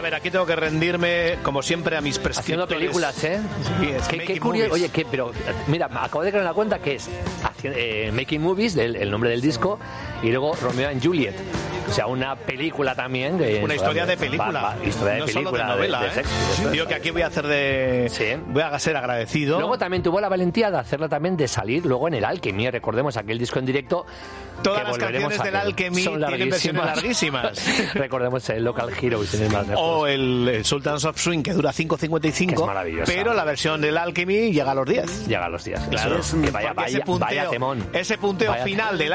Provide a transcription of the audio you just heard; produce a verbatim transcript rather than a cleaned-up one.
ver, aquí tengo que rendirme, como siempre, a mis prescriptores. Haciendo películas, ¿eh? Sí, es qué, Making qué curioso. Movies. Oye, qué, pero mira, acabo de crear una cuenta que es eh, Making Movies, del, el nombre del disco, y luego Romeo and Juliet. O sea, una película también. De, una historia de película. Va, va, historia de no película. Solo de novela, de, ¿eh? de sexo, Sí, digo que aquí voy a hacer de... Sí. Voy a ser agradecido. Luego también tuvo la valentía de hacerla también, de salir luego en el Alchemy. Recordemos aquel disco en directo. Todas las canciones del Alchemy tienen versiones larguísimas. Recordemos el Local Heroes en el más lejos. O el, el Sultans of Swing, que dura cinco cincuenta y cinco. Es maravilloso. Pero la versión del Alchemy llega a los diez. Llega a los diez. Claro. Que vaya, vaya, ese punteo, vaya temón. Ese punteo vaya final del